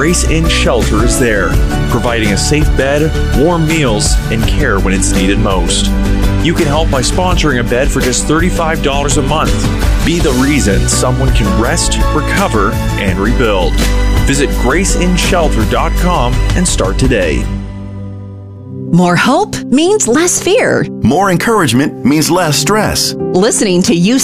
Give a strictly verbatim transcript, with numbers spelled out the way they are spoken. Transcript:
Grace Inn Shelter is there, providing a safe bed, warm meals, and care when it's needed most. You can help by sponsoring a bed for just thirty-five dollars a month. Be the reason someone can rest, recover, and rebuild. Visit grace inn shelter dot com and start today. More hope means less fear. More encouragement means less stress. Listening to U